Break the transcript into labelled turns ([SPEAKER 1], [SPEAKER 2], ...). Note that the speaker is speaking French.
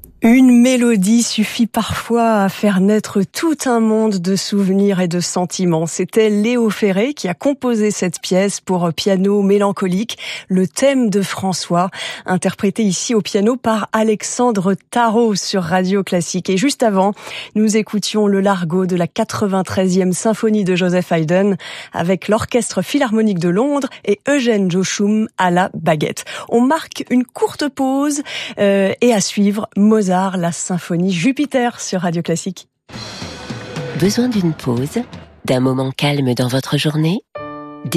[SPEAKER 1] Une mélodie suffit parfois à faire naître tout un monde de souvenirs et de sentiments. C'était Léo Ferré qui a composé cette pièce pour piano mélancolique, le thème de François, interprété ici au piano par Alexandre Tarot sur Radio Classique. Et juste avant, nous écoutions le Largo de la 93e symphonie de Joseph Haydn avec l'Orchestre Philharmonique de Londres et Eugène Joachim à la baguette. On marque une courte pause et à suivre Mozart, la symphonie Jupiter sur Radio Classique.
[SPEAKER 2] Besoin d'une pause, d'un moment calme dans votre journée ?